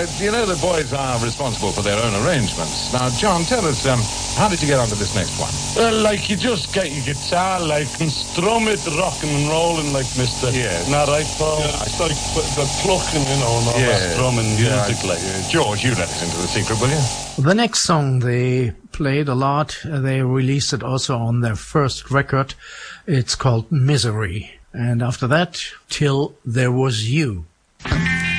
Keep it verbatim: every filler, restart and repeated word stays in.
uh, you know the boys are responsible for their own arrangements. Now, John, tell us, um, how did you get onto this next one? Well, like, you just get your guitar, like, and strum it, rocking and rolling, like, mister. Yes. Isn't that right, Paul? Yeah, it's like the plucking, you know, and all Yeah. that. Strumming Yeah, music, like. uh, George, you let us into the secret, will you? The next song they played a lot, they released it also on their first record. It's called Misery. And after that, Till There Was You.